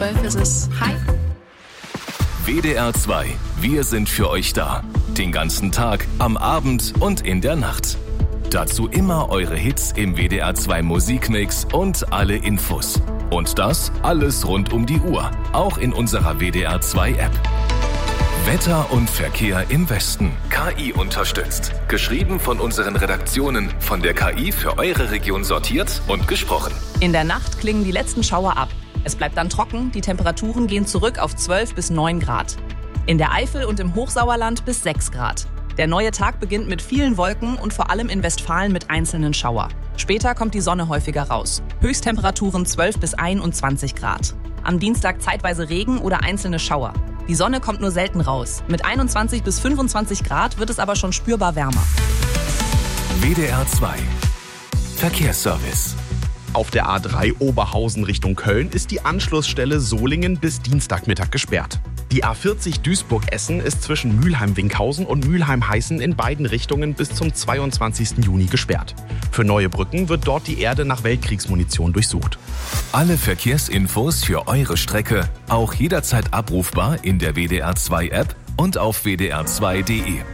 12 ist es Hi. WDR 2. Wir sind für euch da. Den ganzen Tag, am Abend und in der Nacht. Dazu immer eure Hits im WDR 2 Musikmix und alle Infos. Und das alles rund um die Uhr. Auch in unserer WDR 2 App. Wetter und Verkehr im Westen. KI unterstützt. Geschrieben von unseren Redaktionen. Von der KI für eure Region sortiert und gesprochen. In der Nacht klingen die letzten Schauer ab. Es bleibt dann trocken, die Temperaturen gehen zurück auf 12 bis 9 Grad. In der Eifel und im Hochsauerland bis 6 Grad. Der neue Tag beginnt mit vielen Wolken und vor allem in Westfalen mit einzelnen Schauer. Später kommt die Sonne häufiger raus. Höchsttemperaturen 12 bis 21 Grad. Am Dienstag zeitweise Regen oder einzelne Schauer. Die Sonne kommt nur selten raus. Mit 21 bis 25 Grad wird es aber schon spürbar wärmer. WDR 2. Verkehrsservice. Auf der A3 Oberhausen Richtung Köln ist die Anschlussstelle Solingen bis Dienstagmittag gesperrt. Die A40 Duisburg-Essen ist zwischen Mülheim-Winkhausen und Mülheim-Heißen in beiden Richtungen bis zum 22. Juni gesperrt. Für neue Brücken wird dort die Erde nach Weltkriegsmunition durchsucht. Alle Verkehrsinfos für eure Strecke auch jederzeit abrufbar in der WDR 2 App und auf wdr2.de.